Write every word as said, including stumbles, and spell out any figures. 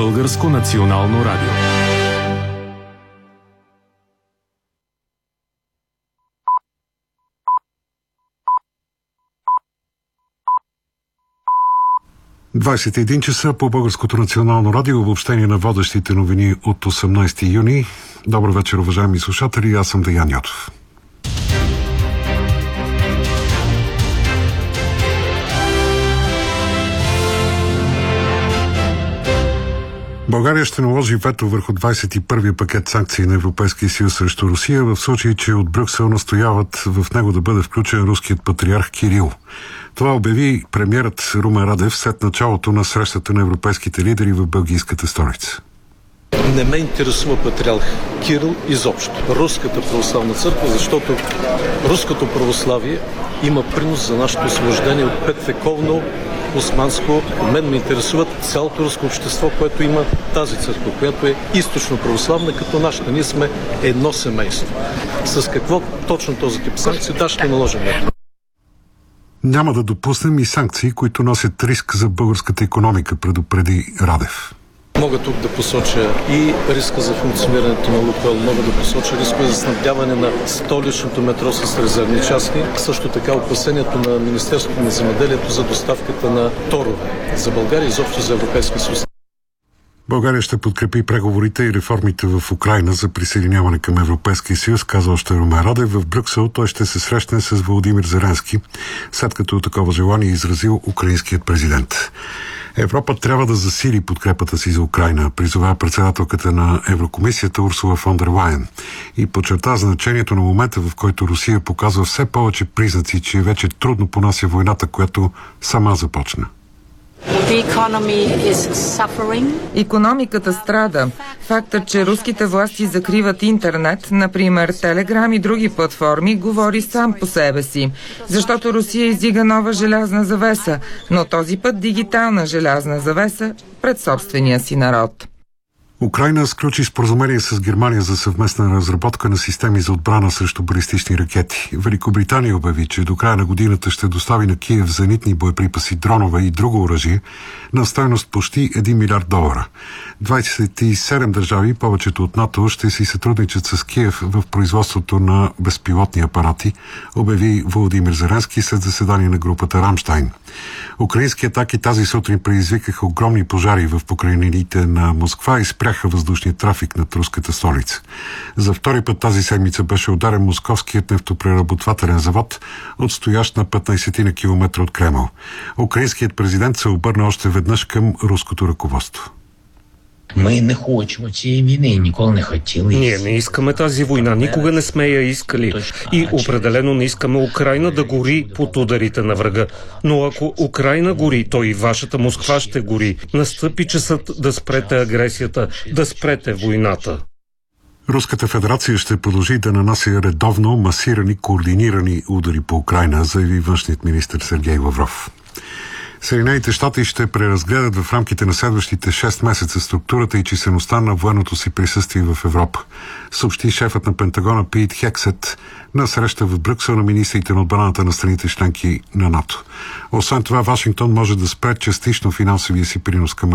Българско национално радио. двадесет и един часа по Българското национално радио, обобщение на водещите новини от осемнадесети юни. Добър вечер, уважаеми слушатели, аз съм Деян Йотов. България ще наложи вето върху двадесет и първия пакет санкции на Европейския съюз срещу Русия в случай, че от Брюксел настояват в него да бъде включен руският патриарх Кирил. Това обяви премиерът Румен Радев след началото на срещата на европейските лидери в белгийската столица. Не ме интересува патриарх Кирил изобщо. Руската православна църква, защото руското православие има принос за нашето освобождение от петвековно османско. Мен ме интересуват цялото руско общество, което има тази църква, която е източно православна, като нашата. Ние сме едно семейство. С какво точно този тип санкции? Да, ще наложим. Няма да допуснем и санкции, които носят риск за българската икономика, предупреди Радев. Мога тук да посоча и риска за функционирането на Лукойл, мога да посоча риска за снабдяване на столичното метро с резервни части, също така опасението на Министерството на земеделието за доставката на торове за България и изобщо за Европейския съюз. България ще подкрепи преговорите и реформите в Украйна за присъединяване към Европейския съюз, каза още Румен Радев. В Брюксел той ще се срещне с Володимир Зеленски, след като такова желание изразил украинският президент. Европа трябва да засили подкрепата си за Украйна, призова председателката на Еврокомисията Урсула фон дер Лайен и подчерта значението на момента, в който Русия показва все повече признаци, че вече трудно понася войната, която сама започна. Икономиката страда. Фактът, че руските власти закриват интернет, например Телеграм и други платформи, говори сам по себе си. Защото Русия издига нова желязна завеса, но този път дигитална желязна завеса пред собствения си народ. Украйна сключи споразумение с Германия за съвместна разработка на системи за отбрана срещу балистични ракети. Великобритания обяви, че до края на годината ще достави на Киев зенитни боеприпаси, дронове и друго оръжие на стойност почти един милиард долара. двадесет и седем държави, повечето от НАТО, ще си сътрудничат с Киев в производството на безпилотни апарати, обяви Володимир Зеленски след заседание на групата Рамштайн. Украински атаки тази сутрин предизвикаха огромни пожари в покрайнините на Москва и спряха въздушния трафик над руската столица. За втори път тази седмица беше ударен московският нефтопреработвателен завод, отстоящ на петнадесет на километра от Кремъл. Украинският президент се обърна още веднъж към руското ръководство. Ми не хочемо цієї війни і ніколи не хотіли. Ние не искаме тази война, никога не сме я искали и определено не искаме Украйна да гори под ударите на врага. Но ако Украйна гори, то и вашата Москва ще гори. Настъпи часът да спрете агресията, да спрете войната. Руската федерация ще продължи да нанася редовно масирани, координирани удари по Украйна, заяви външният министър Сергей Лавров. Съединените щати ще преразгледат в рамките на следващите шест месеца структурата и числеността на военното си присъствие в Европа, съобщи шефът на Пентагона Пит Хексет на среща в Брюксел на министрите на отбраната на страните членки на НАТО. Освен това, Вашингтон може да спре частично финансовия си принос към